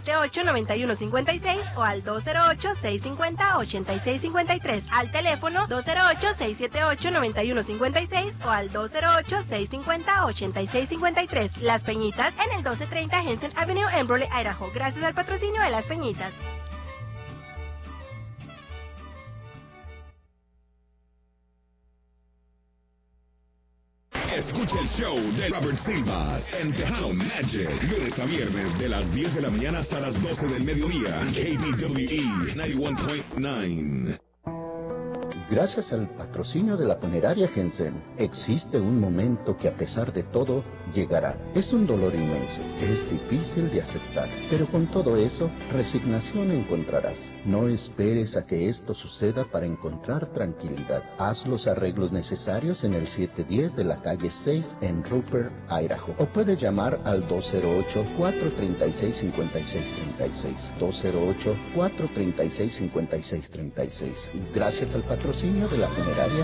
208-678-9156 o al 208-650-8653. Al teléfono 208-678-9156 o al 208-650-8653. Las Peñitas en el 1230 Henson Avenue en Brawley, Idaho. Gracias al patrocinio de Las Peñitas. Escucha el show de Robert Silvas en Tejano Magic, lunes a viernes de las 10 de la mañana hasta las 12 del mediodía, KBWE 91.9. Gracias al patrocinio de la funeraria Jensen, existe un momento que a pesar de todo, llegará. Es un dolor inmenso, es difícil de aceptar, pero con todo eso, resignación encontrarás. No esperes a que esto suceda para encontrar tranquilidad. Haz los arreglos necesarios en el 710 de la calle 6 en Rupert, Idaho. O puedes llamar al 208-436-5636. 208-436-5636. Gracias al patrocinio de la funeraria